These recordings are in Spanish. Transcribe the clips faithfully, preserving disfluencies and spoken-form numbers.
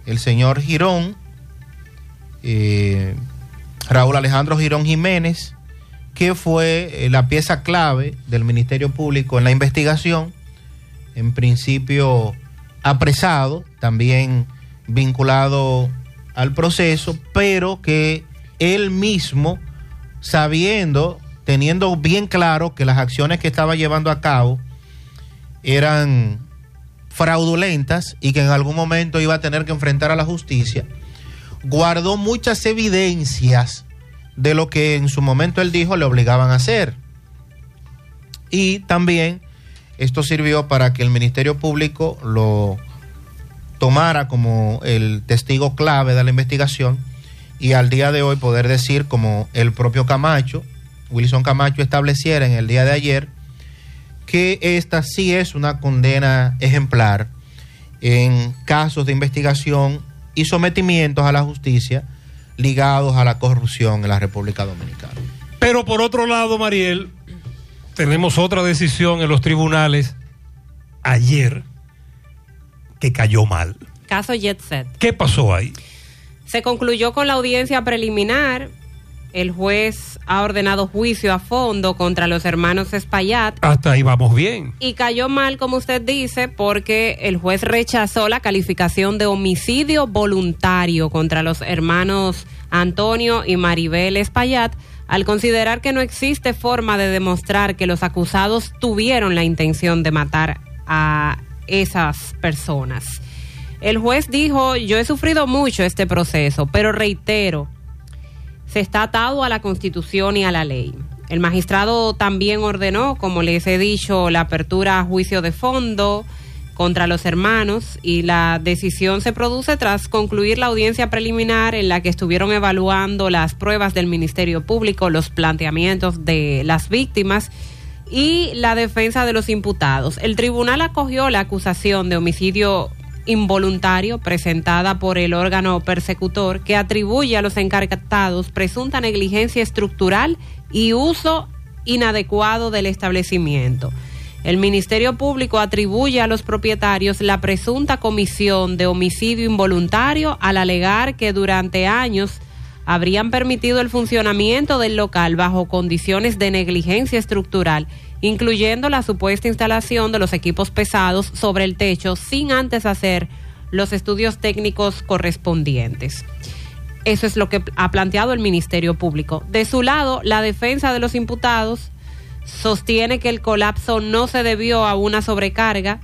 el señor Girón, eh, Raúl Alejandro Girón Jiménez, que fue eh, la pieza clave del Ministerio Público en la investigación, en principio apresado, también vinculado al proceso, pero que él mismo, sabiendo, teniendo bien claro que las acciones que estaba llevando a cabo eran fraudulentas y que en algún momento iba a tener que enfrentar a la justicia, guardó muchas evidencias de lo que en su momento él dijo le obligaban a hacer. Y también esto sirvió para que el Ministerio Público lo tomara como el testigo clave de la investigación y al día de hoy poder decir, como el propio Camacho, Wilson Camacho, estableciera en el día de ayer, que esta sí es una condena ejemplar en casos de investigación y sometimientos a la justicia ligados a la corrupción en la República Dominicana. Pero por otro lado, Mariel, tenemos otra decisión en los tribunales ayer que cayó mal. Caso Jet Set. ¿Qué pasó ahí? Se concluyó con la audiencia preliminar. El juez ha ordenado juicio a fondo contra los hermanos Espaillat. Hasta ahí vamos bien. Y cayó mal, como usted dice, porque el juez rechazó la calificación de homicidio voluntario contra los hermanos Antonio y Maribel Espaillat, al considerar que no existe forma de demostrar que los acusados tuvieron la intención de matar a esas personas. El juez dijo: yo he sufrido mucho este proceso, pero reitero, se está atado a la Constitución y a la ley. El magistrado también ordenó, como les he dicho, la apertura a juicio de fondo contra los hermanos, y la decisión se produce tras concluir la audiencia preliminar en la que estuvieron evaluando las pruebas del Ministerio Público, los planteamientos de las víctimas y la defensa de los imputados. El tribunal acogió la acusación de homicidio involuntario presentada por el órgano persecutor, que atribuye a los encargatados presunta negligencia estructural y uso inadecuado del establecimiento. El Ministerio Público atribuye a los propietarios la presunta comisión de homicidio involuntario al alegar que durante años habrían permitido el funcionamiento del local bajo condiciones de negligencia estructural, incluyendo la supuesta instalación de los equipos pesados sobre el techo sin antes hacer los estudios técnicos correspondientes. Eso es lo que ha planteado el Ministerio Público. De su lado, la defensa de los imputados sostiene que el colapso no se debió a una sobrecarga,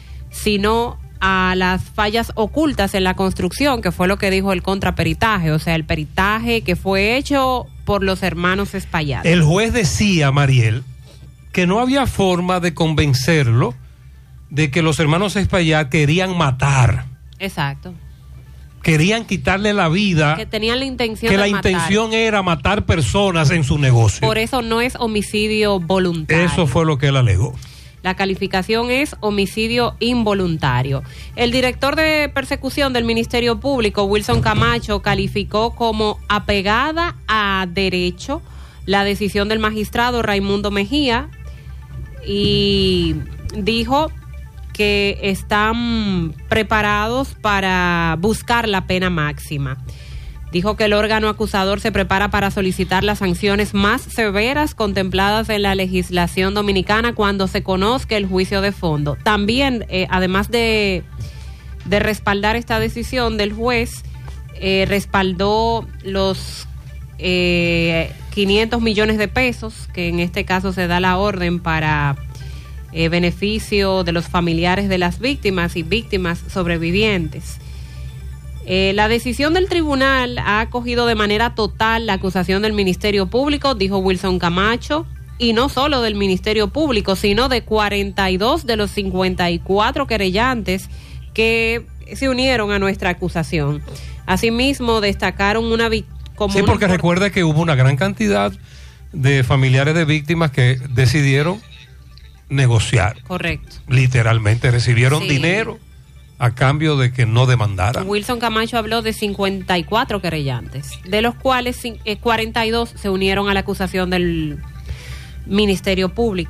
sino a las fallas ocultas en la construcción, que fue lo que dijo el contraperitaje, o sea, el peritaje que fue hecho por los hermanos Espaillat. El juez decía, Mariel, que no había forma de convencerlo de que los hermanos Espaillat querían matar. Exacto. Querían quitarle la vida. Que tenían la intención que de la matar. intención era matar personas en su negocio. Por eso no es homicidio voluntario. Eso fue lo que él alegó. La calificación es homicidio involuntario. El director de persecución del Ministerio Público, Wilson Camacho, calificó como apegada a derecho la decisión del magistrado Raimundo Mejía y dijo que están preparados para buscar la pena máxima. Dijo que el órgano acusador se prepara para solicitar las sanciones más severas contempladas en la legislación dominicana cuando se conozca el juicio de fondo. También, eh, además de, de respaldar esta decisión del juez, eh, respaldó los eh, quinientos millones de pesos, que en este caso se da la orden para eh, beneficio de los familiares de las víctimas y víctimas sobrevivientes. Eh, la decisión del tribunal ha acogido de manera total la acusación del Ministerio Público, dijo Wilson Camacho, y no solo del Ministerio Público, sino de cuarenta y dos de los cincuenta y cuatro querellantes que se unieron a nuestra acusación. Asimismo, destacaron una victoria. Sí, porque una... recuerda que hubo una gran cantidad de familiares de víctimas que decidieron negociar. Correcto. Literalmente, recibieron sí. dinero a cambio de que no demandaran. Wilson Camacho habló de cincuenta y cuatro querellantes, de los cuales cuarenta y dos se unieron a la acusación del Ministerio Público.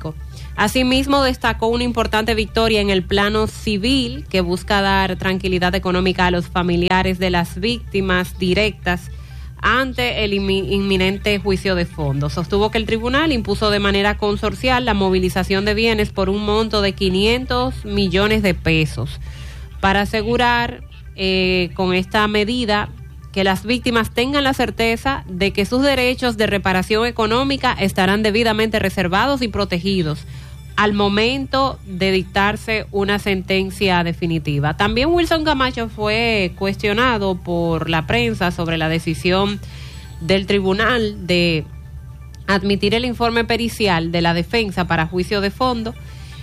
Asimismo, destacó una importante victoria en el plano civil que busca dar tranquilidad económica a los familiares de las víctimas directas ante el inminente juicio de fondo. Sostuvo que el tribunal impuso de manera consorcial la movilización de bienes por un monto de quinientos millones de pesos para asegurar eh, con esta medida que las víctimas tengan la certeza de que sus derechos de reparación económica estarán debidamente reservados y protegidos al momento de dictarse una sentencia definitiva. También Wilson Camacho fue cuestionado por la prensa sobre la decisión del tribunal de admitir el informe pericial de la defensa para juicio de fondo,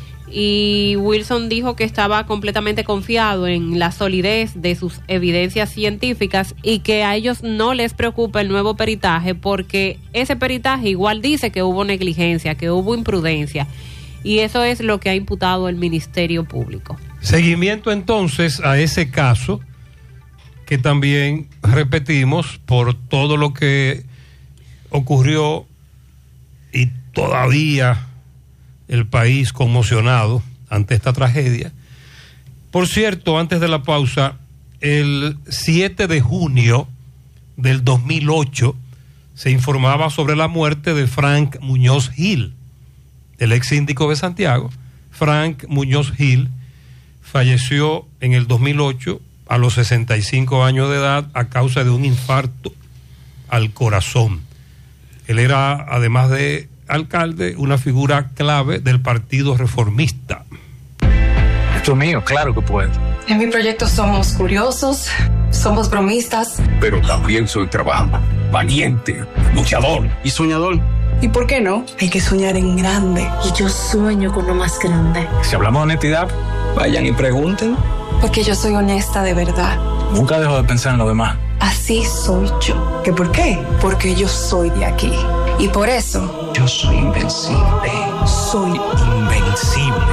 y Wilson dijo que estaba completamente confiado en la solidez de sus evidencias científicas y que a ellos no les preocupa el nuevo peritaje porque ese peritaje igual dice que hubo negligencia, que hubo imprudencia, y eso es lo que ha imputado el Ministerio Público. Seguimiento entonces a ese caso, que también repetimos por todo lo que ocurrió y todavía el país conmocionado ante esta tragedia. Por cierto, antes de la pausa, el siete de junio del dos mil ocho se informaba sobre la muerte de Frank Muñoz Gil, el ex síndico de Santiago. Frank Muñoz Gil falleció en el dos mil ocho a los sesenta y cinco años de edad a causa de un infarto al corazón. Él era, además de alcalde, una figura clave del Partido Reformista. Esto es mío, claro que puedo. En mi proyecto somos curiosos, somos bromistas. Pero también soy trabajador, valiente, luchador y soñador. ¿Y por qué no? Hay que soñar en grande. Y yo sueño con lo más grande. Si hablamos de honestidad, vayan y pregunten. Porque yo soy honesta de verdad. Nunca dejo de pensar en lo demás. Así soy yo. ¿Qué por qué? Porque yo soy de aquí. Y por eso... yo soy invencible. Soy invencible.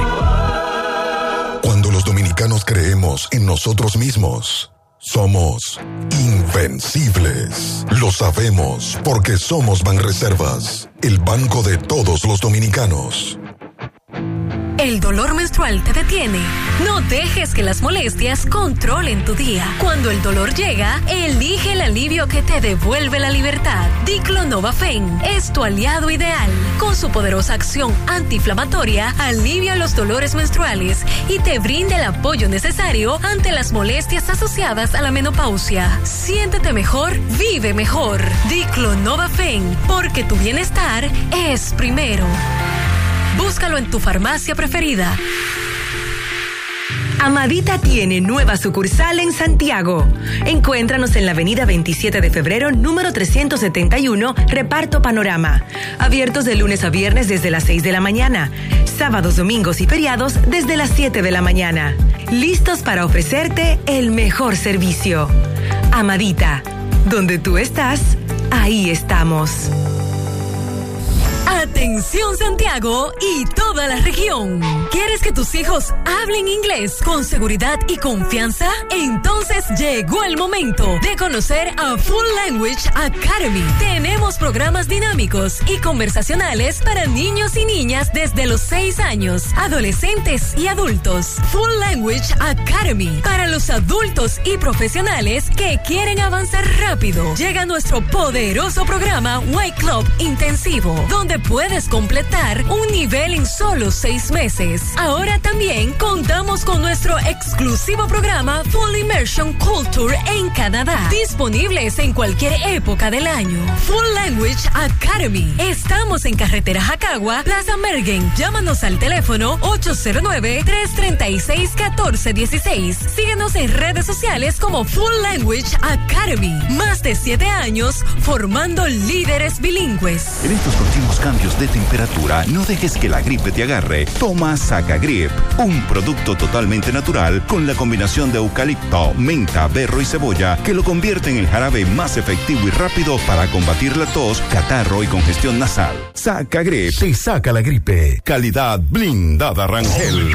Cuando los dominicanos creemos en nosotros mismos, somos invencibles. Lo sabemos porque somos Banreservas, el banco de todos los dominicanos. ¿El dolor menstrual te detiene? No dejes que las molestias controlen tu día. Cuando el dolor llega, elige el alivio que te devuelve la libertad. Diclonova-Fen es tu aliado ideal. Con su poderosa acción antiinflamatoria, alivia los dolores menstruales y te brinda el apoyo necesario ante las molestias asociadas a la menopausia. Siéntete mejor, vive mejor. Diclonova-Fen, porque tu bienestar es primero. Búscalo en tu farmacia preferida. Amadita tiene nueva sucursal en Santiago. Encuéntranos en la avenida veintisiete de febrero, número trescientos setenta y uno, Reparto Panorama. Abiertos de lunes a viernes desde las seis de la mañana. Sábados, domingos y feriados desde las siete de la mañana. Listos para ofrecerte el mejor servicio. Amadita, donde tú estás, ahí estamos. Atención Santiago y toda la región. ¿Quieres que tus hijos hablen inglés con seguridad y confianza? Entonces llegó el momento de conocer a Full Language Academy. Tenemos programas dinámicos y conversacionales para niños y niñas desde los seis años, adolescentes y adultos. Full Language Academy para los adultos y profesionales que quieren avanzar rápido. Llega nuestro poderoso programa White Club Intensivo, donde puedes completar un nivel en solo seis meses. Ahora también contamos con nuestro exclusivo programa Full Immersion Culture en Canadá, disponibles en cualquier época del año. Full Language Academy. Estamos en Carretera Jacagua, Plaza Mergen. Llámanos al teléfono ocho cero nueve, tres tres seis, uno cuatro uno seis. Síguenos en redes sociales como Full Language Academy. Más de siete años formando líderes bilingües. En estos continuos cambios de temperatura, no dejes que la gripe te agarre. Toma Sacagrip, un producto totalmente natural con la combinación de eucalipto, menta, berro y cebolla que lo convierte en el jarabe más efectivo y rápido para combatir la tos, catarro y congestión nasal. Sacagrip te saca la gripe. Calidad blindada Rangel.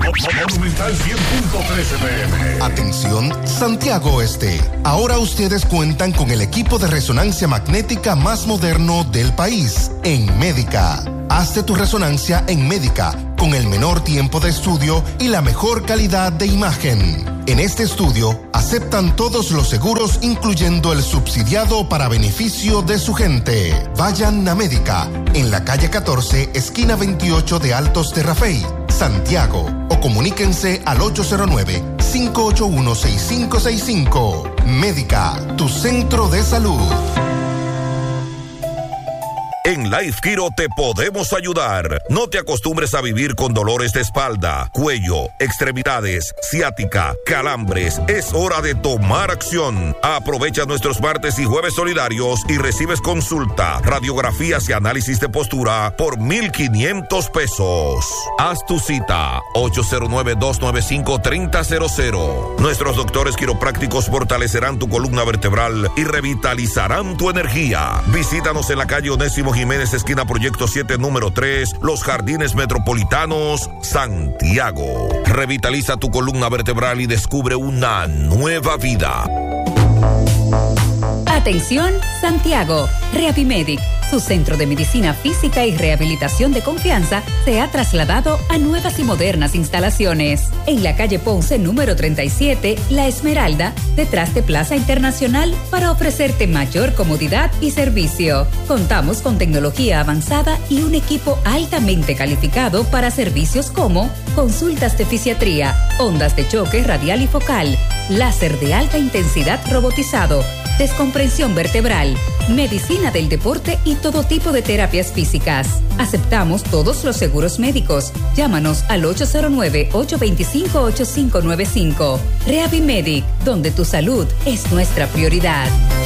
Atención, Santiago Este. Ahora ustedes cuentan con el equipo de resonancia magnética más moderno del país, en Médica. Hazte tu resonancia en Médica con el menor tiempo de estudio y la mejor calidad de imagen. En este estudio aceptan todos los seguros, incluyendo el subsidiado para beneficio de su gente. Vayan a Médica, en la calle catorce, esquina veintiocho de Altos de Rafey, Santiago, o comuníquense al ocho cero nueve, cinco ocho uno, seis cinco seis cinco. Médica, tu centro de salud. En Life Kiro te podemos ayudar. No te acostumbres a vivir con dolores de espalda, cuello, extremidades, ciática, calambres. Es hora de tomar acción. Aprovecha nuestros martes y jueves solidarios y recibes consulta, radiografías y análisis de postura por mil quinientos pesos. Haz tu cita ocho cero nueve, dos nueve cinco, tres cero cero cero. Nuestros doctores quiroprácticos fortalecerán tu columna vertebral y revitalizarán tu energía. Visítanos en la calle Onésimo Jiménez, esquina Proyecto siete, número tres, Los Jardines Metropolitanos, Santiago. Revitaliza tu columna vertebral y descubre una nueva vida. Atención, Santiago. Reavimedic, su centro de medicina física y rehabilitación de confianza, se ha trasladado a nuevas y modernas instalaciones. En la calle Ponce, número treinta y siete, La Esmeralda, detrás de Plaza Internacional, para ofrecerte mayor comodidad y servicio. Contamos con tecnología avanzada y un equipo altamente calificado para servicios como consultas de fisiatría, ondas de choque radial y focal, láser de alta intensidad robotizado, descompresión vertebral, medicina del deporte y todo tipo de terapias físicas. Aceptamos todos los seguros médicos. Llámanos al ocho cero nueve, ocho dos cinco, ocho cinco nueve cinco. Reavimedic, donde tu salud es nuestra prioridad.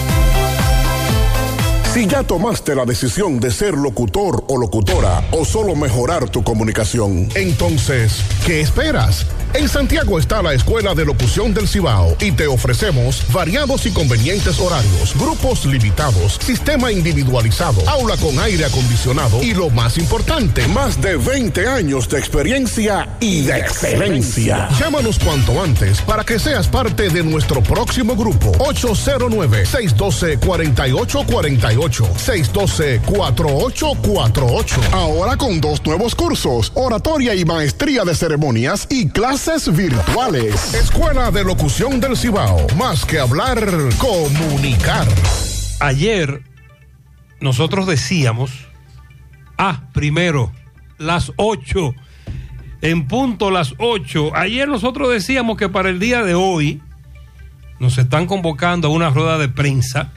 Si ya tomaste la decisión de ser locutor o locutora o solo mejorar tu comunicación, entonces, ¿qué esperas? En Santiago está la Escuela de Locución del Cibao y te ofrecemos variados y convenientes horarios, grupos limitados, sistema individualizado, aula con aire acondicionado y lo más importante, más de veinte años de experiencia y de excelencia. Llámanos cuanto antes para que seas parte de nuestro próximo grupo. ocho cero nueve, seis uno dos, cuatro ocho cuatro ocho, seis uno dos, cuatro ocho cuatro ocho. Ahora con dos nuevos cursos, oratoria y maestría de ceremonias y clases virtuales. Escuela de Locución del Cibao. Más que hablar, comunicar. Ayer nosotros decíamos, ah, primero, las ocho, en punto las ocho. Ayer nosotros decíamos que para el día de hoy nos están convocando a una rueda de prensa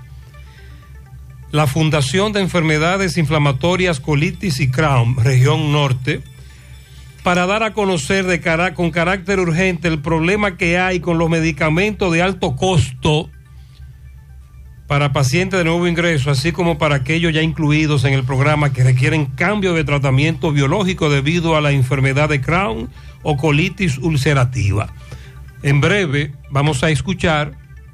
la Fundación de Enfermedades Inflamatorias, Colitis y Crohn, región norte, para dar a conocer de cara, con carácter urgente el problema que hay con los medicamentos de alto costo para pacientes de nuevo ingreso, así como para aquellos ya incluidos en el programa que requieren cambio de tratamiento biológico debido a la enfermedad de Crohn o colitis ulcerativa. En breve vamos a escuchar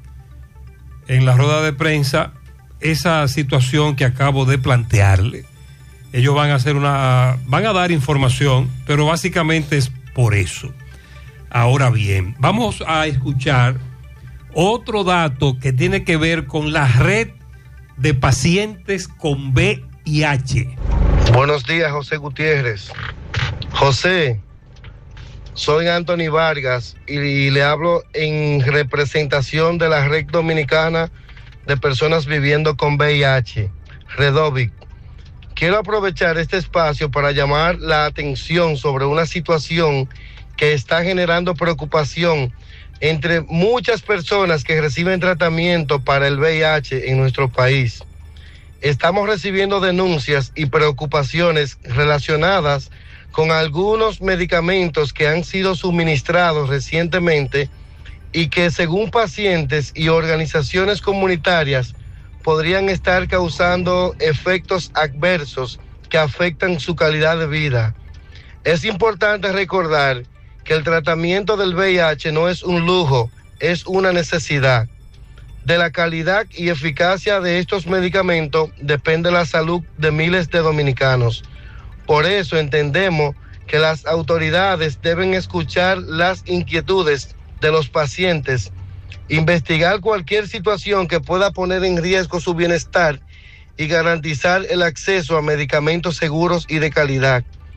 en la rueda de prensa esa situación que acabo de plantearle. Ellos van a hacer una, van a dar información, pero básicamente es por eso. Ahora bien, vamos a escuchar otro dato que tiene que ver con la red de pacientes con V I H. Buenos días, José Gutiérrez. José, soy Anthony Vargas y le hablo en representación de la Red Dominicana de Personas Viviendo con V I H, Redovic. Quiero aprovechar este espacio para llamar la atención sobre una situación que está generando preocupación entre muchas personas que reciben tratamiento para el V I H en nuestro país. Estamos recibiendo denuncias y preocupaciones relacionadas con algunos medicamentos que han sido suministrados recientemente y que, según pacientes y organizaciones comunitarias, podrían estar causando efectos adversos que afectan su calidad de vida. Es importante recordar que el tratamiento del V I H no es un lujo, es una necesidad. De la calidad y eficacia de estos medicamentos depende la salud de miles de dominicanos. Por eso entendemos que las autoridades deben escuchar las inquietudes de los pacientes, investigar cualquier situación que pueda poner en riesgo su bienestar y garantizar el acceso a medicamentos seguros y de calidad.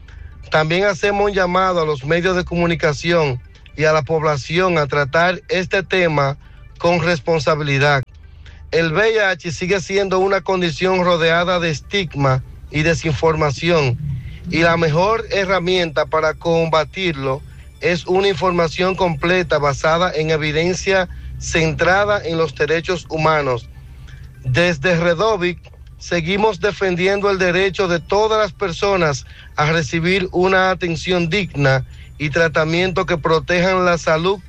También hacemos un llamado a los medios de comunicación y a la población a tratar este tema con responsabilidad. El V I H sigue siendo una condición rodeada de estigma y desinformación, y la mejor herramienta para combatirlo es una información completa basada en evidencia centrada en los derechos humanos. Desde Redovic seguimos defendiendo el derecho de todas las personas a recibir una atención digna y tratamiento que protejan la salud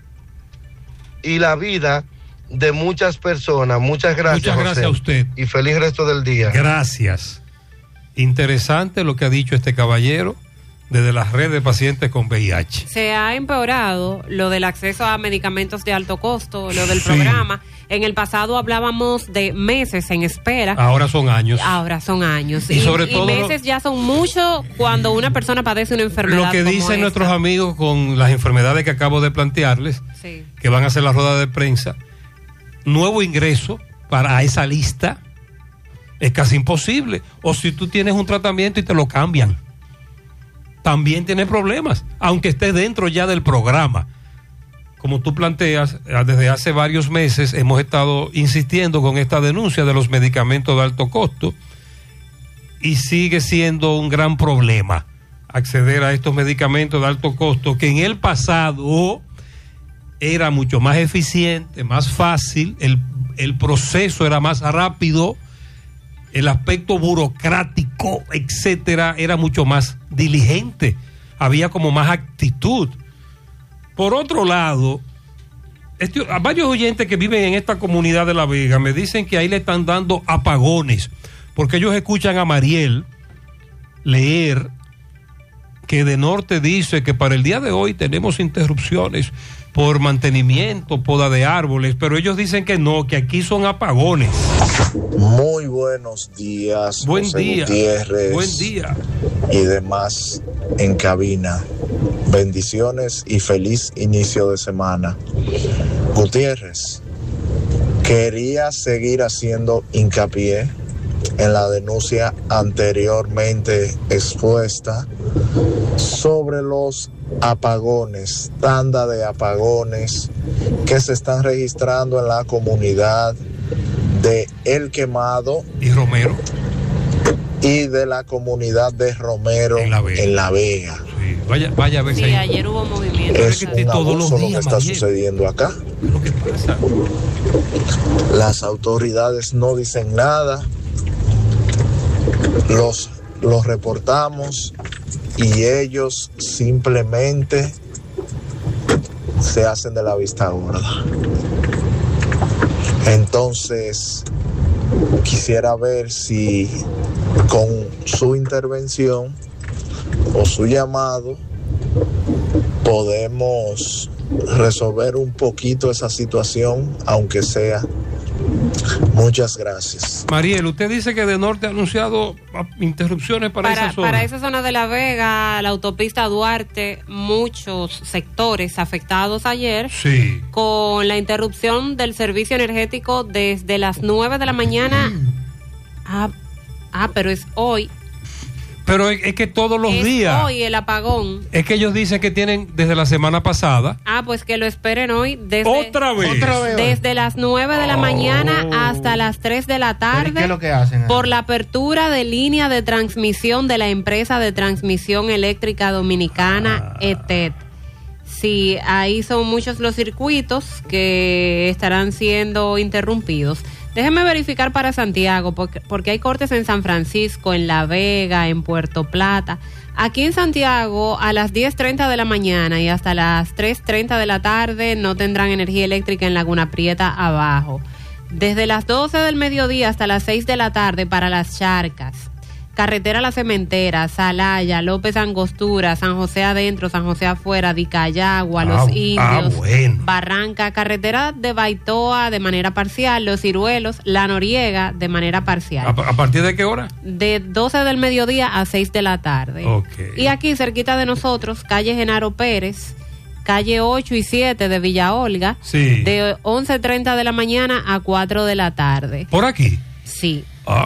y la vida de muchas personas. Muchas gracias, Muchas gracias José, a usted. y feliz resto del día. Gracias. Interesante lo que ha dicho este caballero desde la red de pacientes con V I H. Se ha empeorado lo del acceso a medicamentos de alto costo, lo del Sí. programa. En el pasado hablábamos de meses en espera. Ahora son años. Ahora son años. Y sobre todo meses ya son mucho cuando una persona padece una enfermedad. Lo que como dicen esta. nuestros amigos con las enfermedades que acabo de plantearles, Sí. que van a hacer la rueda de prensa, nuevo ingreso para esa lista es casi imposible. O si tú tienes un tratamiento y te lo cambian, también tienes problemas, aunque estés dentro ya del programa. Como tú planteas, desde hace varios meses hemos estado insistiendo con esta denuncia de los medicamentos de alto costo y sigue siendo un gran problema acceder a estos medicamentos de alto costo, que en el pasado era mucho más eficiente, más fácil, el, el proceso era más rápido, el aspecto burocrático, etcétera, era mucho más diligente, había como más actitud. Por otro lado, este, a varios oyentes que viven en esta comunidad de La Vega me dicen que ahí le están dando apagones, porque ellos escuchan a Mariel leer que de norte dice que para el día de hoy tenemos interrupciones por mantenimiento, poda de árboles, pero ellos dicen que no, que aquí son apagones. Muy buenos días, Buen José día, Gutiérrez buen día. y demás en cabina. Bendiciones y feliz inicio de semana. Gutiérrez, quería seguir haciendo hincapié en la denuncia anteriormente expuesta sobre los apagones, tanda de apagones que se están registrando en la comunidad de El Quemado y Romero y de la comunidad de Romero en La Vega. En La Vega. Sí, vaya, vaya a ver si Sí, hay- ayer hubo movimiento. Es ¿verdad? un todos los abuso lo días, que está Mariel. sucediendo acá. lo que pasa. Las autoridades no dicen nada, los, los reportamos y ellos simplemente se hacen de la vista gorda. Entonces, quisiera ver si con su intervención o su llamado podemos resolver un poquito esa situación, aunque sea. Muchas gracias. Mariel, usted dice que de norte ha anunciado ah, interrupciones para, Para, esa zona. para esa zona de La Vega, la autopista Duarte, muchos sectores afectados ayer Sí. con la interrupción del servicio energético desde las nueve de la mañana. Ah, ah, pero es hoy. Pero es, es que todos los es días. hoy el apagón. Es que ellos dicen que tienen desde la semana pasada. Ah, pues que lo esperen hoy desde, Otra vez. Otra vez. desde las nueve de la mañana hasta las tres de la tarde. ¿Y qué es lo que hacen? Por la apertura de línea de transmisión de la empresa de transmisión eléctrica dominicana E T E D. Sí, ahí son muchos los circuitos que estarán siendo interrumpidos. Déjenme verificar para Santiago, porque, porque hay cortes en San Francisco, en La Vega, en Puerto Plata. Aquí en Santiago, a las diez treinta de la mañana y hasta las tres treinta de la tarde no tendrán energía eléctrica en Laguna Prieta abajo. Desde las doce del mediodía hasta las seis de la tarde para Las Charcas. Carretera La Cementera, Salaya, López Angostura, San José Adentro, San José Afuera, Dicayagua, Los Ah, ah, Indios, bueno. Barranca, carretera de Baitoa de manera parcial, Los Ciruelos, La Noriega de manera parcial. ¿A, a partir de qué hora? De doce del mediodía a seis de la tarde. Ok. Y aquí cerquita de nosotros, calle Genaro Pérez, calle ocho y siete de Villa Olga, Sí. de once treinta de la mañana a cuatro de la tarde. ¿Por aquí? Sí. Ah.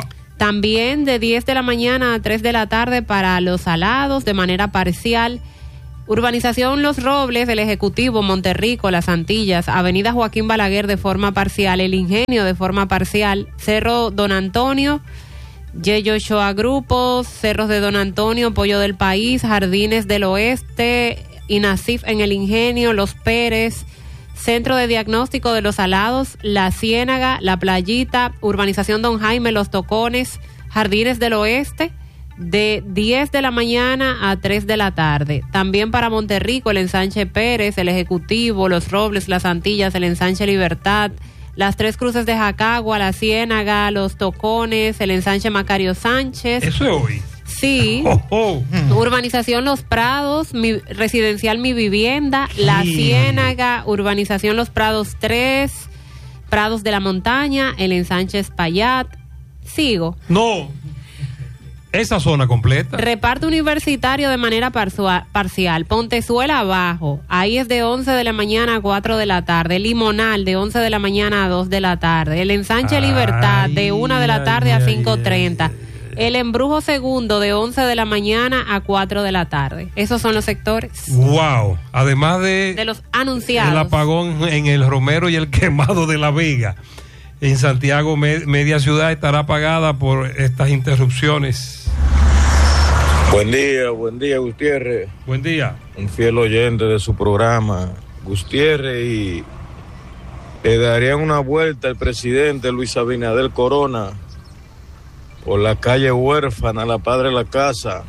También de diez de la mañana a tres de la tarde para Los Alados de manera parcial. Urbanización Los Robles, El Ejecutivo, Monterrico, Las Antillas, Avenida Joaquín Balaguer de forma parcial, El Ingenio de forma parcial, Cerro Don Antonio, Yeyo Shoa Grupos, Cerros de Don Antonio, Pollo del País, Jardines del Oeste, Inasif en El Ingenio, Los Pérez, Centro de Diagnóstico de Los Alados, La Ciénaga, La Playita, Urbanización Don Jaime, Los Tocones, Jardines del Oeste, de diez de la mañana a tres de la tarde. También para Monterrico, el Ensanche Pérez, El Ejecutivo, Los Robles, Las Antillas, el Ensanche Libertad, Las Tres Cruces de Jacagua, La Ciénaga, Los Tocones, el Ensanche Macario Sánchez. Eso es hoy. Sí. Oh, oh. Urbanización Los Prados, mi, Residencial Mi Vivienda, La sí. Ciénaga, Urbanización Los Prados tres, Prados de la Montaña, el Ensanche Espaillat. Sigo. No. Esa zona completa. Reparto universitario de manera parsua, parcial. Pontezuela abajo. Ahí es de once de la mañana a cuatro de la tarde. Limonal de once de la mañana a dos de la tarde. El Ensanche ay, Libertad de una de la tarde ay, a cinco treinta. El Embrujo Segundo de once de la mañana a cuatro de la tarde. Esos son los sectores. Wow. Además de, de los anunciados. El apagón en el Romero y el quemado de La Vega. En Santiago, me, media ciudad estará apagada por estas interrupciones. Buen día, buen día, Gutiérrez. Buen día. Un fiel oyente de su programa, Gutiérrez, y le darían una vuelta al presidente Luis Abinader Corona por la calle Huérfana, la Padre de la Casa,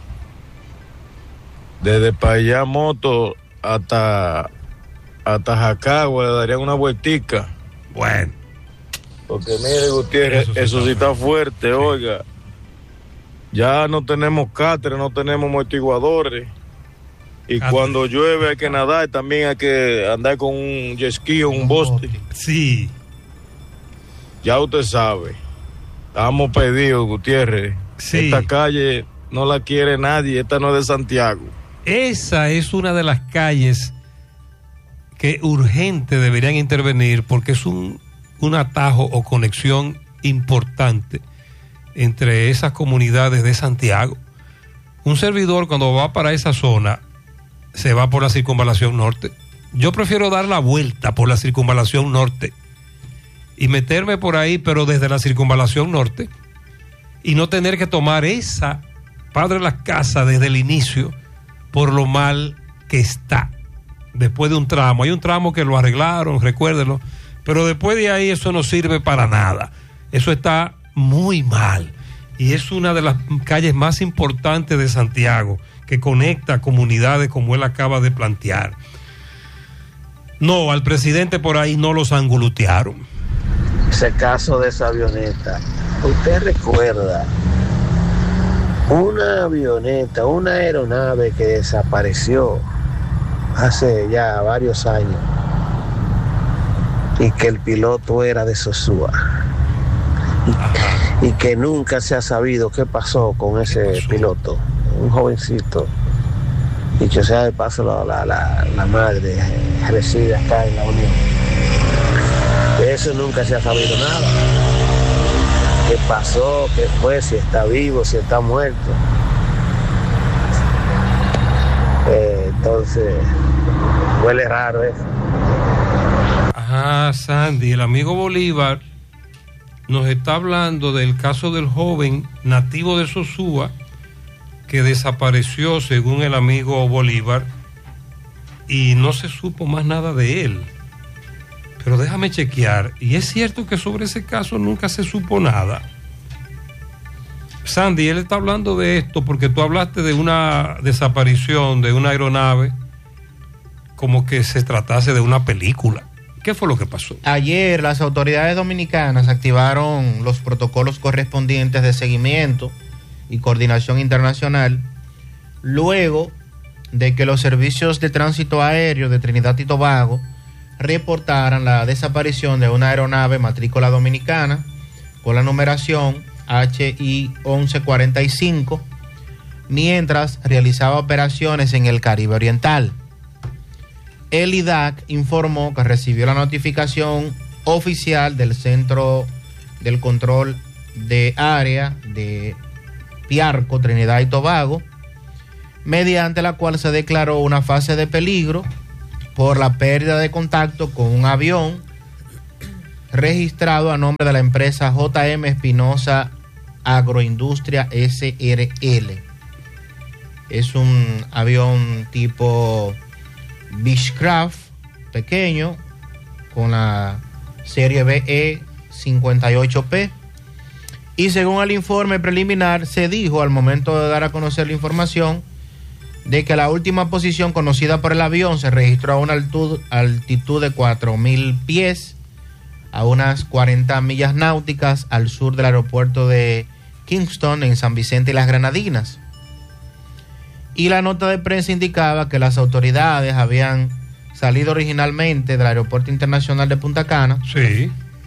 desde Payá Moto hasta, hasta Jacagua, le darían una vueltica. Bueno. Porque mire, Gutiérrez, eso sí, eso sí está fuerte, sí. Oiga. Ya no tenemos cáteres, no tenemos amortiguadores. Y cáteres. Cuando llueve hay que nadar, también hay que andar con un jet ski o un bote. Sí. Ya usted sabe. Estamos pedidos, Gutiérrez. Sí. Esta calle no la quiere nadie, esta no es de Santiago. Esa es una de las calles que urgente deberían intervenir porque es un, un atajo o conexión importante entre esas comunidades de Santiago. Un servidor cuando va para esa zona se va por la circunvalación norte. Yo prefiero dar la vuelta por la circunvalación norte y meterme por ahí, pero desde la circunvalación norte, y no tener que tomar esa Padre de las Casas desde el inicio por lo mal que está. Después de un tramo, hay un tramo que lo arreglaron, recuérdenlo, pero después de ahí eso no sirve para nada. Eso está muy mal y es una de las calles más importantes de Santiago que conecta comunidades como él acaba de plantear. No, al presidente por ahí no los angulutearon. Ese caso de esa avioneta, usted recuerda una avioneta, una aeronave que desapareció hace ya varios años y que el piloto era de Sosúa. Y, y que nunca se ha sabido qué pasó con ese piloto, un jovencito. Dicho sea de paso, la, la, la madre reside acá en la Unión. De eso nunca se ha sabido nada. ¿Qué pasó? ¿Qué fue? Si está vivo, si está muerto. Eh, entonces, huele raro eso. Ajá, Sandy, el amigo Bolívar nos está hablando del caso del joven nativo de Sosúa que desapareció, según el amigo Bolívar, y no se supo más nada de él. Pero déjame chequear, y es cierto que sobre ese caso nunca se supo nada. Sandy, él está hablando de esto porque tú hablaste de una desaparición de una aeronave como que se tratase de una película. ¿Qué fue lo que pasó? Ayer las autoridades dominicanas activaron los protocolos correspondientes de seguimiento y coordinación internacional luego de que los servicios de tránsito aéreo de Trinidad y Tobago reportaran la desaparición de una aeronave matrícula dominicana con la numeración H I once cuarenta y cinco mientras realizaba operaciones en el Caribe Oriental. El I D A C informó que recibió la notificación oficial del Centro del Control de área de Piarco, Trinidad y Tobago, mediante la cual se declaró una fase de peligro por la pérdida de contacto con un avión registrado a nombre de la empresa J M Espinosa Agroindustria S R L. Es un avión tipo Beechcraft pequeño con la serie B E cincuenta y ocho P, y según el informe preliminar se dijo al momento de dar a conocer la información de que la última posición conocida por el avión se registró a una altitud, altitud de cuatro mil pies, a unas cuarenta millas náuticas al sur del aeropuerto de Kingston en San Vicente y las Granadinas. Y la nota de prensa indicaba que las autoridades habían salido originalmente del Aeropuerto Internacional de Punta Cana. Sí.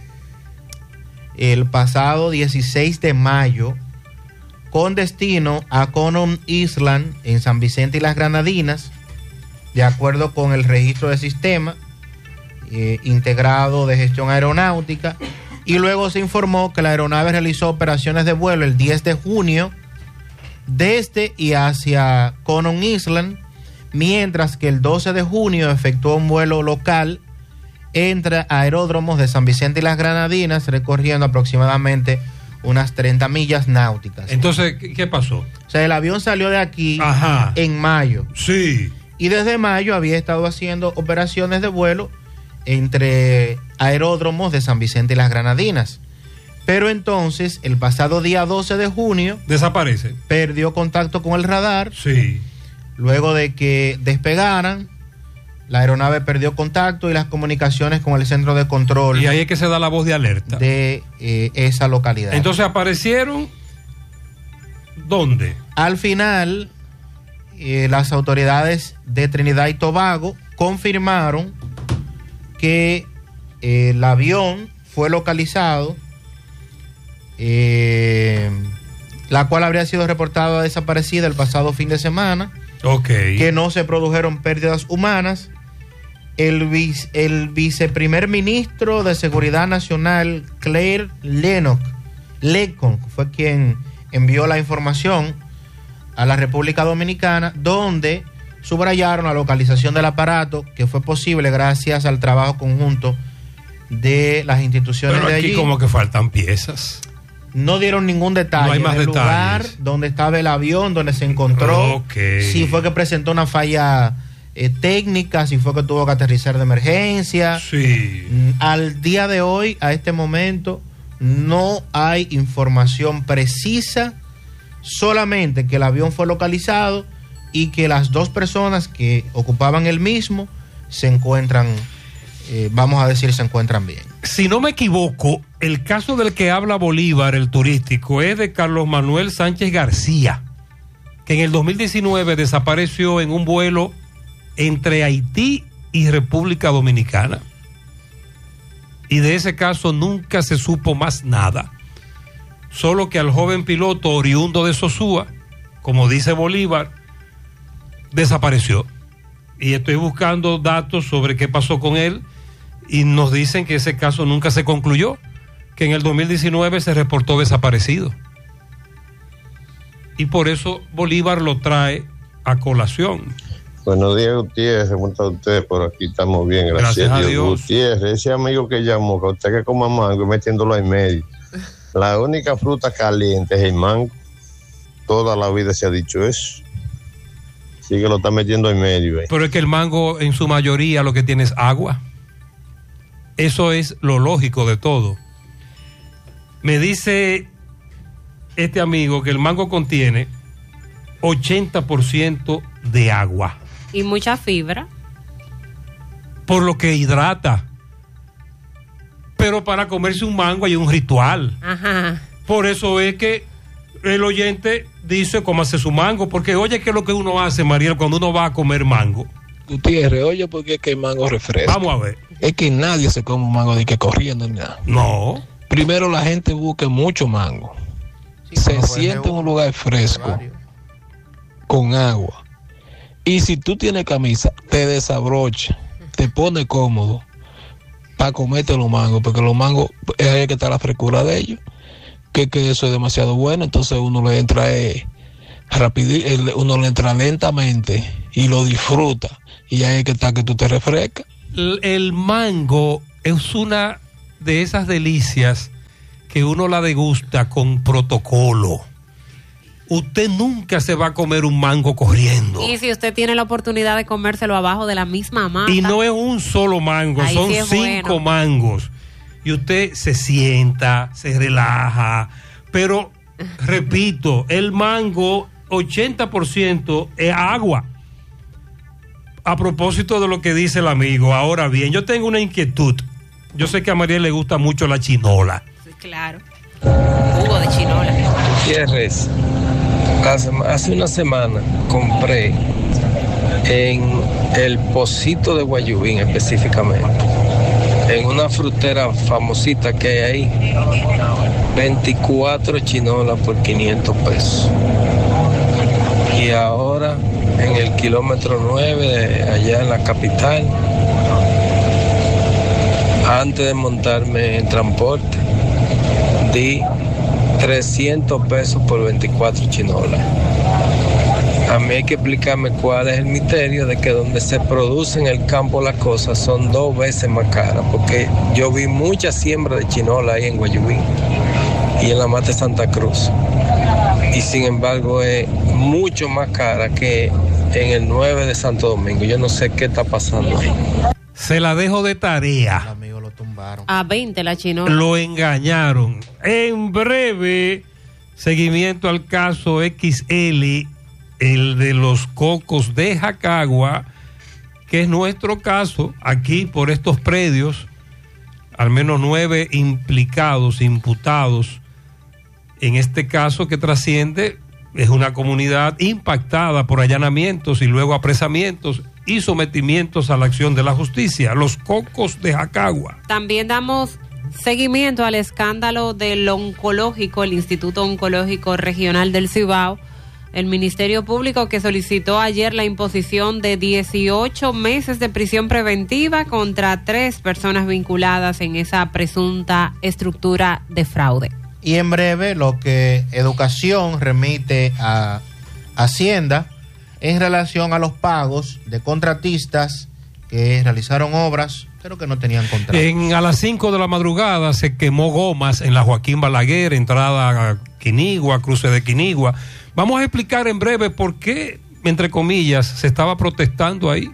El pasado dieciséis de mayo, con destino a Coney Island en San Vicente y las Granadinas, de acuerdo con el registro de sistema eh, integrado de gestión aeronáutica, y luego se informó que la aeronave realizó operaciones de vuelo el diez de junio desde y hacia Coney Island, mientras que el doce de junio efectuó un vuelo local entre aeródromos de San Vicente y las Granadinas, recorriendo aproximadamente unas treinta millas náuticas. Entonces, ¿qué pasó? O sea, el avión salió de aquí Ajá. en mayo. Sí. Y desde mayo había estado haciendo operaciones de vuelo entre aeródromos de San Vicente y las Granadinas. Pero entonces, el pasado día doce de junio... Desaparece. Perdió contacto con el radar. Sí. Luego de que despegaran, la aeronave perdió contacto y las comunicaciones con el centro de control. Y ahí es que se da la voz de alerta. De eh, esa localidad. Entonces aparecieron, ¿dónde? Al final, eh, las autoridades de Trinidad y Tobago confirmaron que eh, el avión fue localizado, eh, la cual habría sido reportada desaparecida el pasado fin de semana. Okay. Que no se produjeron pérdidas humanas. El, vice, el viceprimer ministro de Seguridad Nacional, Claire Lennox, Lecon, fue quien envió la información a la República Dominicana, donde subrayaron la localización del aparato, que fue posible gracias al trabajo conjunto de las instituciones. Pero de aquí allí. Como que faltan piezas. No dieron ningún detalle. No hay más del detalles. lugar donde estaba el avión, donde se encontró, Okay. si fue que presentó una falla eh, técnica, si fue que tuvo que aterrizar de emergencia. Sí. Al día de hoy, a este momento, no hay información precisa, solamente que el avión fue localizado y que las dos personas que ocupaban el mismo se encuentran, eh, vamos a decir, se encuentran bien. Si no me equivoco, el caso del que habla Bolívar, el turístico, es de Carlos Manuel Sánchez García, que en el dos mil diecinueve desapareció en un vuelo entre Haití y República Dominicana. Y de ese caso nunca se supo más nada. Solo que al joven piloto oriundo de Sosúa, como dice Bolívar, desapareció. Y estoy buscando datos sobre qué pasó con él, y nos dicen que ese caso nunca se concluyó, que en el dos mil diecinueve se reportó desaparecido. Y por eso Bolívar lo trae a colación. Buenos días, Gutiérrez. ¿Cómo está usted? Por aquí estamos bien, gracias, gracias a Dios. Dios. Gutiérrez, ese amigo que llamó, que usted que coma mango y metiéndolo en medio. La única fruta caliente es el mango. Toda la vida se ha dicho eso. Sí que lo está metiendo en medio. Eh. Pero es que el mango en su mayoría lo que tiene es agua. Eso es lo lógico de todo. Me dice este amigo que el mango contiene ochenta por ciento de agua. Y mucha fibra. Por lo que hidrata. Pero para comerse un mango hay un ritual. Ajá. Por eso es que el oyente dice cómase su mango. Porque oye, ¿qué es lo que uno hace, Mariel, cuando uno va a comer mango? Gutiérrez, oye, porque es que el mango refresca. Vamos a ver. Es que nadie se come un mango de que corriendo ni nada. No. Primero la gente busca mucho mango. Sí, se sienta en un lugar fresco, con agua. Y si tú tienes camisa, te desabrocha, te pone cómodo para comerte los mangos, porque los mangos es ahí que está la frescura de ellos. que, que eso es demasiado bueno, entonces uno le entra eh, rapidito, uno le entra lentamente y lo disfruta, y ahí es que está que tú te refrescas. El, el mango es una de esas delicias que uno la degusta con protocolo. Usted nunca se va a comer un mango corriendo. Y si usted tiene la oportunidad de comérselo abajo de la misma mata. Y no es un solo mango, Ahí son sí es cinco bueno. mangos. Y usted se sienta, se relaja. Pero, repito, el mango, ochenta por ciento es agua. A propósito de lo que dice el amigo, ahora bien, yo tengo una inquietud. Yo sé que a María le gusta mucho la chinola. Sí, claro. Jugo de chinola. Gutiérrez, hace, hace una semana compré en el Pocito de Guayubín específicamente, en una frutera famosita que hay ahí, veinticuatro chinolas por quinientos pesos. Y ahora en el kilómetro nueve, de allá en la capital, antes de montarme en transporte, di trescientos pesos por veinticuatro chinolas. A mí hay que explicarme cuál es el misterio de que donde se produce en el campo las cosas son dos veces más caras, porque yo vi mucha siembra de chinola ahí en Guayubín y en la Mata de Santa Cruz, y sin embargo es mucho más cara que en el nueve de Santo Domingo. Yo no sé qué está pasando ahí. Se la dejo de tarea. A veinte la chinola. Lo engañaron. En breve, seguimiento al caso X L, el de los cocos de Jacagua, que es nuestro caso aquí por estos predios. Al menos nueve implicados, imputados en este caso que trasciende. Es una comunidad impactada por allanamientos y luego apresamientos y sometimientos a la acción de la justicia. Los cocos de Jacagua. También damos seguimiento al escándalo del oncológico, el Instituto Oncológico Regional del Cibao, el Ministerio Público que solicitó ayer la imposición de dieciocho meses de prisión preventiva contra tres personas vinculadas en esa presunta estructura de fraude. Y en breve lo que Educación remite a Hacienda en relación a los pagos de contratistas que realizaron obras pero que no tenían contrato. En, a las cinco de la madrugada se quemó gomas en la Joaquín Balaguer, entrada a Quinigua, cruce de Quinigua. Vamos a explicar en breve por qué, entre comillas, se estaba protestando ahí.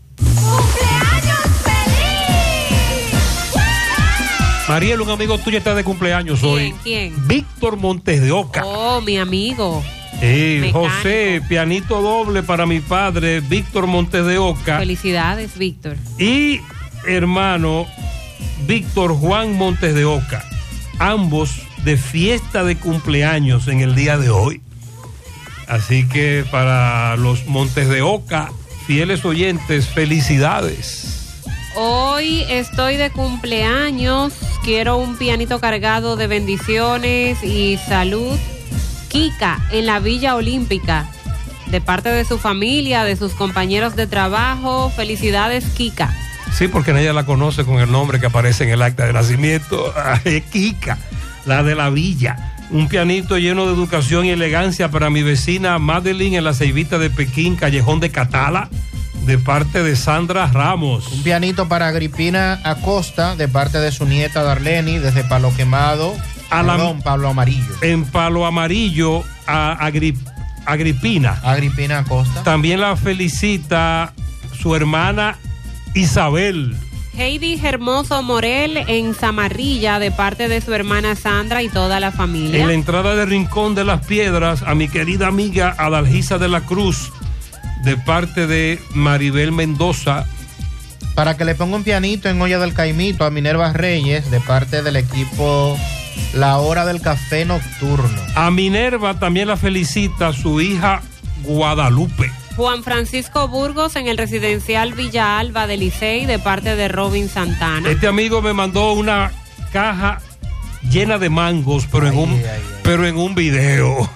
Mariel, un amigo tuyo está de cumpleaños hoy. ¿Quién? ¿Quién? Víctor Montes de Oca. Oh, mi amigo. Eh, José, pianito doble para mi padre, Víctor Montes de Oca. Felicidades, Víctor. Y hermano, Víctor Juan Montes de Oca. Ambos de fiesta de cumpleaños en el día de hoy. Así que para los Montes de Oca, fieles oyentes, felicidades. Hoy estoy de cumpleaños, quiero un pianito cargado de bendiciones y salud. Kika, en la Villa Olímpica, de parte de su familia, de sus compañeros de trabajo. Felicidades, Kika. Sí, porque ella la conoce con el nombre que aparece en el acta de nacimiento. Kika, la de la Villa. Un pianito lleno de educación y elegancia para mi vecina Madeline en la Ceibita de Pekín, Callejón de Catala, de parte de Sandra Ramos. Un pianito para Agripina Acosta, de parte de su nieta Darleni, desde Palo Quemado, a perdón, la, Palo Amarillo. En Palo Amarillo, a Agrip, Agripina. Agripina Acosta. También la felicita su hermana Isabel. Heidi Hermoso Morel en Zamarrilla, de parte de su hermana Sandra y toda la familia. En la entrada de Rincón de las Piedras, a mi querida amiga Adalgisa de la Cruz, de parte de Maribel Mendoza. Para que le ponga un pianito en Olla del Caimito a Minerva Reyes, de parte del equipo La Hora del Café Nocturno. A Minerva también la felicita su hija Guadalupe. Juan Francisco Burgos en el residencial Villa Alba de Licey, de parte de Robin Santana. Este amigo me mandó una caja llena de mangos, pero, ay, en, un, ay, ay. pero en un video.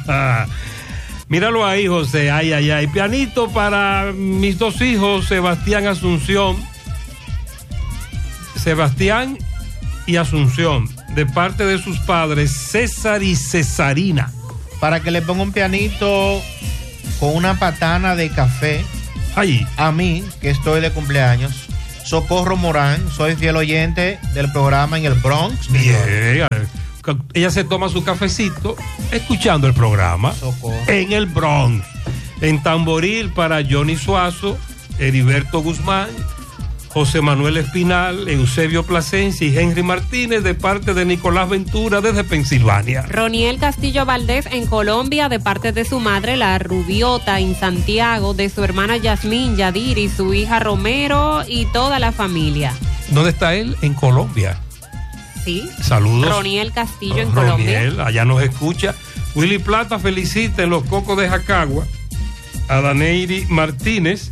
Míralo ahí, José. Ay, ay, ay. Pianito para mis dos hijos, Sebastián Asunción. Sebastián y Asunción. de parte de sus padres César y Cesarina. Para que le ponga un pianito con una patana de café. Ahí. A mí, que estoy de cumpleaños. Socorro Morán, soy fiel oyente del programa en el Bronx. Bien. Ella se toma su cafecito escuchando el programa. Socorro. En el Bronx. En Tamboril para Johnny Suazo, Heriberto Guzmán, José Manuel Espinal, Eusebio Plasencia y Henry Martínez, de parte de Nicolás Ventura desde Pensilvania. Roniel Castillo Valdés en Colombia, de parte de su madre, la Rubiota, en Santiago, de su hermana Yasmín, Yadiri, su hija Romero y toda la familia. ¿Dónde está él? En Colombia. Sí. Saludos. Roniel Castillo en Roniel, Colombia. allá nos escucha. Willy Plata felicita en Los Cocos de Jacagua a Daneiri Martínez.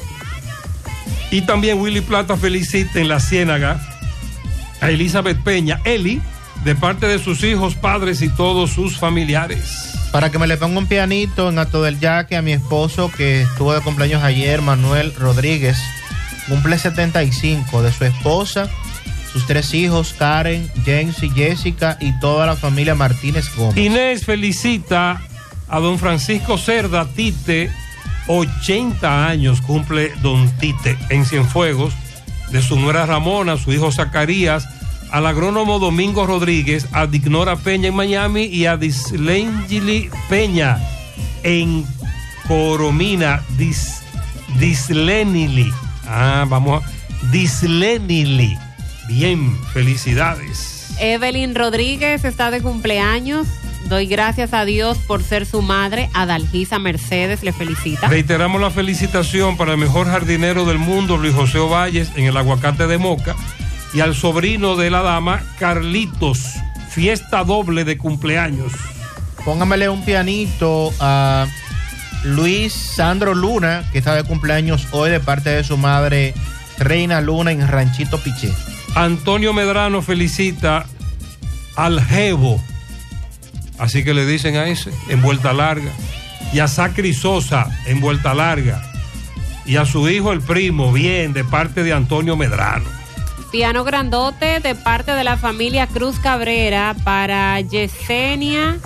Y también Willy Plata felicita en La Ciénaga a Elizabeth Peña, Eli, de parte de sus hijos, padres y todos sus familiares. Para que me le ponga un pianito en Acto del Yaque a mi esposo, que estuvo de cumpleaños ayer, Manuel Rodríguez, cumple setenta y cinco, de su esposa, sus tres hijos, Karen, James y Jessica, y toda la familia Martínez Gómez. Inés felicita a don Francisco Cerda Tite, ochenta años cumple don Tite en Cienfuegos, de su nuera Ramona, su hijo Zacarías, al agrónomo Domingo Rodríguez, a Dignora Peña en Miami y a Dislengili Peña en Coromina, Dis, Dislenili. Ah, vamos a Dislenili. Bien, felicidades. Evelyn Rodríguez está de cumpleaños. Doy gracias a Dios por ser su madre. Adalgisa Mercedes le felicita. Reiteramos la felicitación para el mejor jardinero del mundo, Luis José Ovalles, en el Aguacate de Moca, y al sobrino de la dama, Carlitos, fiesta doble de cumpleaños. Póngamele un pianito a Luis Sandro Luna, que está de cumpleaños hoy, de parte de su madre, Reina Luna, en Ranchito Piché. Antonio Medrano felicita al Jevo, así que le dicen a ese, en Vuelta Larga, y a Sacri Sosa, en Vuelta Larga, y a su hijo el primo, bien, de parte de Antonio Medrano. Piano grandote de parte de la familia Cruz Cabrera para Yesenia,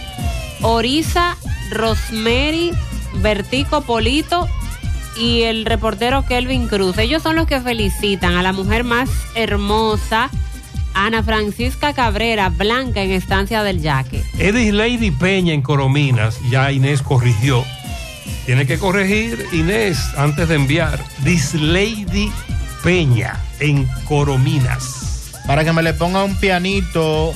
Orisa, Rosemary, Bertico Polito y el reportero Kelvin Cruz. Ellos son los que felicitan a la mujer más hermosa, Ana Francisca Cabrera, Blanca, en Estancia del Yaque. Edis Lady Peña en Corominas, ya Inés corrigió. Tiene que corregir Inés antes de enviar. Dislady Peña en Corominas. Para que me le ponga un pianito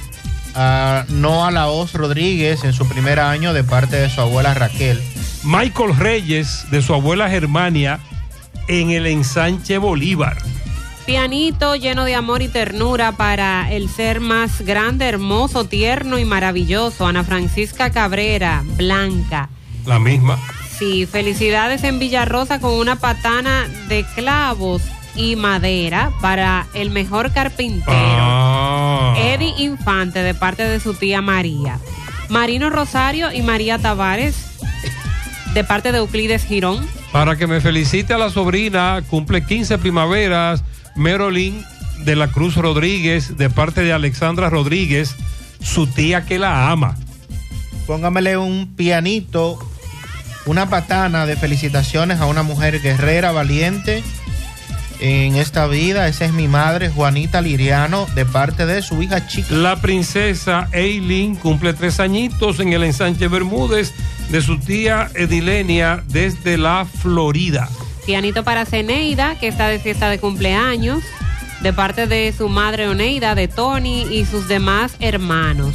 a Noa Laos Rodríguez en su primer año, de parte de su abuela Raquel. Michael Reyes, de su abuela Germania, en el Ensanche Bolívar. Pianito lleno de amor y ternura para el ser más grande, hermoso, tierno y maravilloso, Ana Francisca Cabrera, Blanca. La misma. Sí, felicidades en Villarrosa con una patana de clavos y madera para el mejor carpintero. Ah. Eddie Infante, de parte de su tía María. Marino Rosario y María Tavares, de parte de Euclides Girón. Para que me felicite a la sobrina, cumple quince primaveras, Merolín de la Cruz Rodríguez, de parte de Alexandra Rodríguez, su tía que la ama. Póngamele un pianito, una patana de felicitaciones a una mujer guerrera, valiente en esta vida. Esa es mi madre, Juanita Liriano, de parte de su hija chica. La princesa Eileen cumple tres añitos en el Ensanche Bermúdez, de su tía Edilenia, desde la Florida. Pianito para Zeneida, que está de fiesta de cumpleaños, de parte de su madre Oneida, de Tony y sus demás hermanos.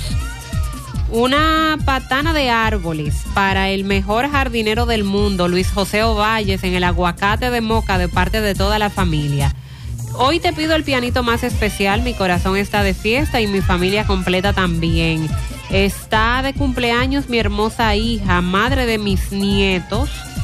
Una patana de árboles para el mejor jardinero del mundo, Luis José Ovalles, en el Aguacate de Moca, de parte de toda la familia. Hoy te pido el pianito más especial, mi corazón está de fiesta y mi familia completa también. Está de cumpleaños mi hermosa hija, madre de mis nietos.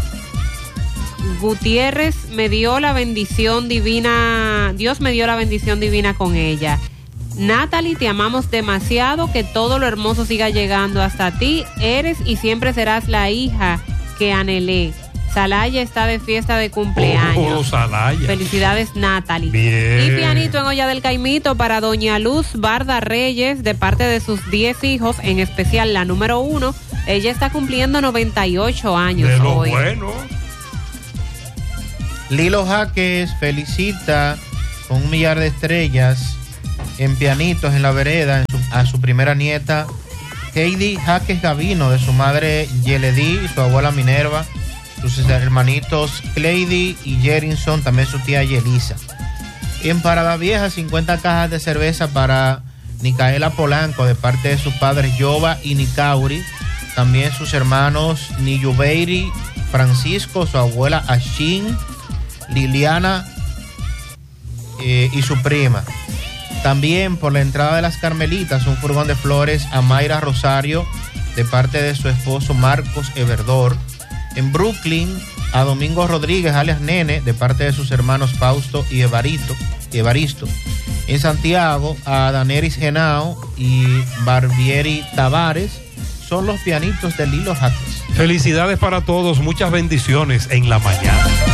Gutiérrez me dio la bendición divina, Dios me dio la bendición divina con ella. Natalie, te amamos demasiado, que todo lo hermoso siga llegando hasta ti. Eres y siempre serás la hija que anhelé. Salaya está de fiesta de cumpleaños. Oh, Salaya. Felicidades, Natalie. Bien. Y pianito en olla del Caimito para doña Luz Barda Reyes, de parte de sus diez hijos, en especial la número uno. Ella está cumpliendo noventa y ocho años de lo hoy. Bueno. Lilo Jaques felicita con un millar de estrellas en pianitos en la vereda en su, a su primera nieta, Heidi Jaques Gavino, de su madre Yeledi y su abuela Minerva, sus hermanitos Cleidy y Jerinson, también su tía Yelisa. En Parada Vieja, cincuenta cajas de cerveza para Nicaela Polanco, de parte de sus padres Yoba y Nicauri, también sus hermanos Niyubeiri, Francisco, su abuela Ashin, Liliana eh, y su prima. También por la entrada de las Carmelitas, un furgón de flores a Mayra Rosario, de parte de su esposo Marcos Everdor. En Brooklyn, a Domingo Rodríguez, alias Nene, de parte de sus hermanos Fausto y Evarito, Evaristo. En Santiago, a Daneris Genao y Barbieri Tavares, son los pianitos de Lilo Jaques. Felicidades para todos, muchas bendiciones en la mañana.